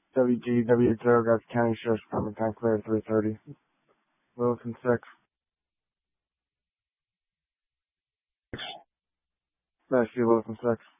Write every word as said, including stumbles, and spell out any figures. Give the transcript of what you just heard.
W G W zero, Garza County Sheriff's Department, time clear three thirty. Wilson six. Matthew Wilson six.